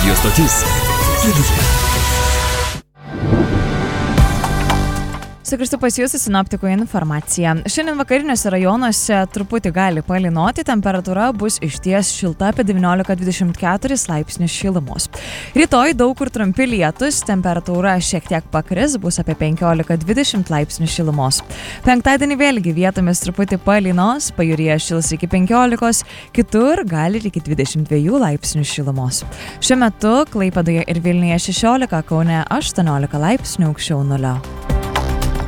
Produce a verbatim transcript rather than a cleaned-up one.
Radio stotis Kelyje. Sugrįžtu pas jūsų sinoptikų informaciją. Šiandien vakariniuose rajonuose truputį gali palynoti, temperatūra bus išties šilta apie devyniolika dvidešimt keturis laipsnius šilumos. Rytoj daug kur trumpi lietus, temperatūra šiek tiek pakris, bus apie penkiolika dvidešimt laipsnių šilumos. Penktadienį vėlgi vietomis truputį palynos, pajūryje šils iki penkiolikos, kitur gali iki dvidešimt dviejų laipsnių šilumos. Šiuo metu Klaipėdoje ir Vilniuje šešiolika, Kaune aštuoniolika laipsnių aukščiau nulio.